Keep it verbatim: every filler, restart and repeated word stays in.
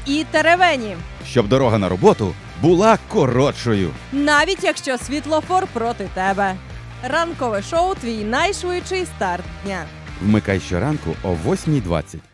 і теревені. Щоб дорога на роботу була коротшою. Навіть якщо світлофор проти тебе. Ранкове шоу – твій найшвидший старт дня. Вмикай щоранку о восьмій двадцять.